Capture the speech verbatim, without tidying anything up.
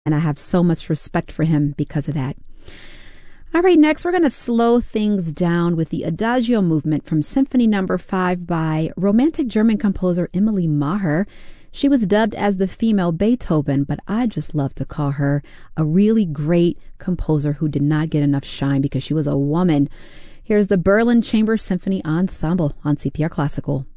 and I have so much respect for him because of that. All right, next we're going to slow things down with the Adagio movement from Symphony Number five by Romantic German composer Emily Maher. She was dubbed as the female Beethoven, but I just love to call her a really great composer who did not get enough shine because she was a woman. Here's the Berlin Chamber Symphony Ensemble on C P R Classical.